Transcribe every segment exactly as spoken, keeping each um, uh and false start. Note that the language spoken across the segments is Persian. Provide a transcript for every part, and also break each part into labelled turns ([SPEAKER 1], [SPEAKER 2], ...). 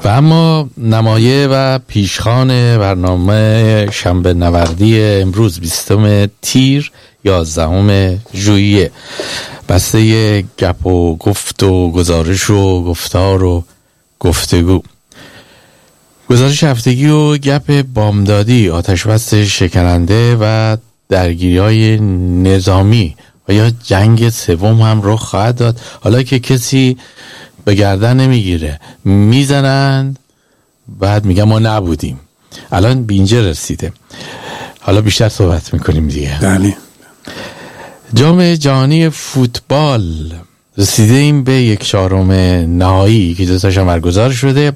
[SPEAKER 1] و اما نمایه و پیشخوان برنامه شنبه نوردی امروز بیستم تیر یازدهم ژوئیه، بسته گپ و گفت و گزارش و گفتار و گفتگو، گزارش هفتگی و گپ بامدادی، آتشبس شکننده و درگیری‌های نظامی و یا جنگ سوم هم رخ خواهد داد. حالا که کسی به گردن نمیگیره، میزنن بعد میگن ما نبودیم. الان به اینجا رسیده. حالا بیشتر صحبت میکنیم دیگه.
[SPEAKER 2] بله. جام
[SPEAKER 1] جهانی فوتبال رسیده ایم به یک چهارم نهایی که دو تاش هم برگزار شده.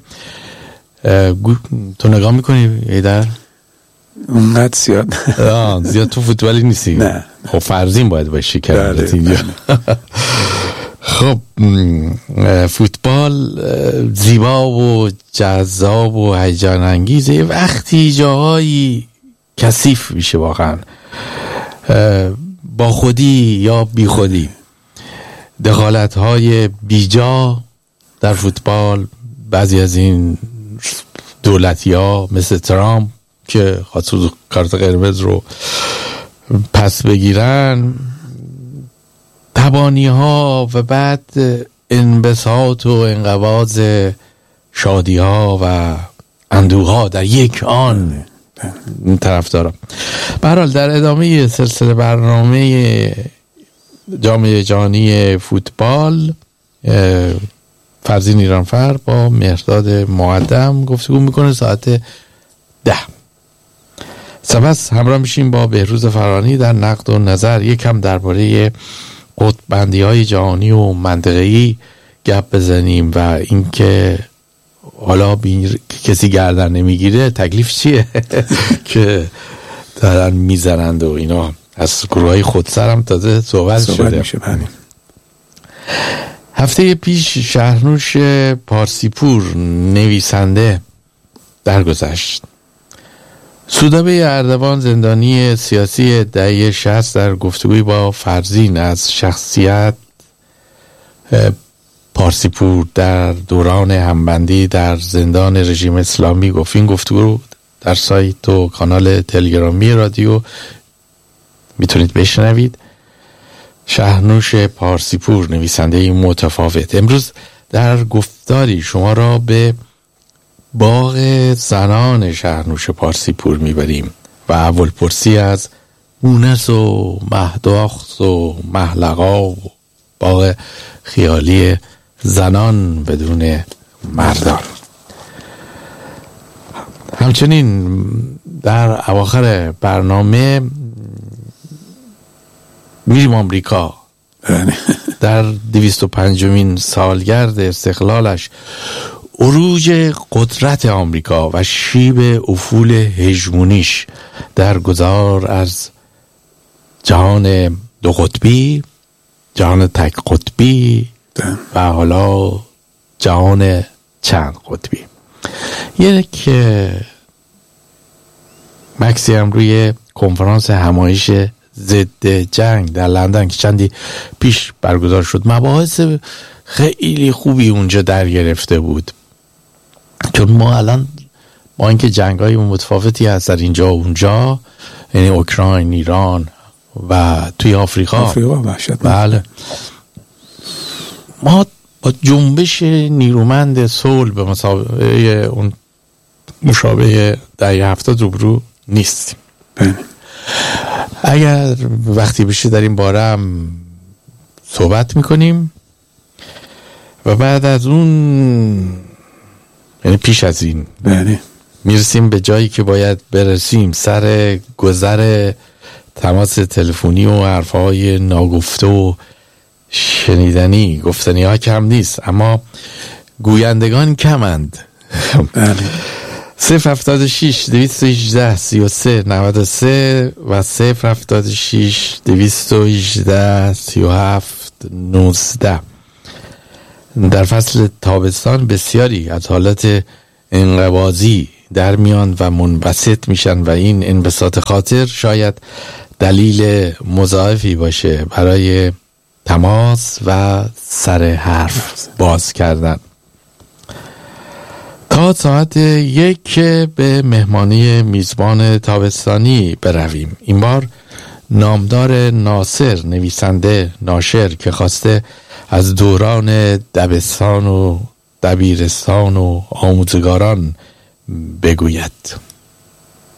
[SPEAKER 1] تو نگاه میکنی ایدر؟
[SPEAKER 2] اونقدر زیاد
[SPEAKER 1] زیاد تو فوتبالی نیستی؟
[SPEAKER 2] نه.
[SPEAKER 1] خب فرضین باید باشی کرده اینجا. خب فوتبال زیبا و جذاب و هیجان انگیزه، وقتی جاهایی کثیف میشه واقعا، با خودی یا بی خودی، دخالت های بیجا در فوتبال. بعضی از این دولتی ها مثل ترامپ که خاصوص کارت قرمز رو پس بگیرن، تبانی ها و بعد انبساط و انقباض شادی ها و اندوه ها در یک آن طرف دارم. به هر حال در ادامه سلسله برنامه جام جهانی فوتبال، فرزین ایرانفر با مهرداد مقدم گفتگو میکنه ساعت ده. سپس همراه میشیم با بهروز فرانی در نقد و نظر، یکم درباره قطب‌بندی های جهانی و منطقه‌ای گپ بزنیم و اینکه حالا بین... کسی گردن نمیگیره تکلیف چیه که دارن میزنند و اینا. از گروه های خودسر هم تازه صحبت, صحبت شده
[SPEAKER 2] میشه. بله.
[SPEAKER 1] هفته پیش شهرنوش پارسیپور نویسنده درگذشت. سودابه اردوان زندانی سیاسی دهه شصت در گفتگوی با فرزین از شخصیت پارسیپور در دوران همبندی در زندان رژیم اسلامی گفت. این گفتگو رو در سایت و کانال تلگرامی رادیو میتونید بشنوید. شهرنوش پارسیپور نویسنده متفاوت امروز در گفتاری شما را به باغ زنان شهرنوش پارسیپور میبریم و اولپرسی از مونس و مهداخت و محلقا و باغ خیالی زنان بدون مردان. همچنین در اواخر برنامه میریم آمریکا. در دویست و پنجمین سالگرد استقلالش، عروج قدرت آمریکا و شیب افول هژمونیش در گذار از جهان دو قطبی، جهان تک قطبی و حالا جهان چند قطبی. یک مکسی هم روی کنفرانس همایش ضد جنگ در لندن که چندی پیش برگزار شد، مباحث خیلی خوبی اونجا در گرفته بود. چون ما الان با اینکه جنگ‌های متفاوتی هست در اینجا و اونجا، یعنی اوکراین، ایران و توی آفریقا،
[SPEAKER 2] آفریقا وحشت.
[SPEAKER 1] بله، ما با جنبش نیرومند صلح به مسابقه اون مشابه دهه هفتاد روبرو نیستیم.
[SPEAKER 2] بله.
[SPEAKER 1] اگر وقتی بشه در این باره هم صحبت میکنیم و بعد از اون، یعنی پیش از این،
[SPEAKER 2] بله،
[SPEAKER 1] میرسیم به جایی که باید برسیم. سر گذر تماس تلفنی و حرفهای ناگفته و شنیدنی، گفتنی ها کم نیست اما گویندگان کمند.
[SPEAKER 2] بله.
[SPEAKER 1] صفر هفتاد و شش دویست و هجده سی و سه نود و سه و صفر هفتاد و شش دویست و هجده سی و هفت نوزده. در فصل تابستان بسیاری از حالت انقباضی در میان و منبسط میشن و این انبساط خاطر شاید دلیل مضاعفی باشه برای تماس و سر حرف باز کردن. تا حالا ساعت یک به مهمانی میزبان تابستانی برویم. این بار نامدار ناصر، نویسنده ناشر که خواسته از دوران دبستان و دبیرستان و آموزگاران بگوید.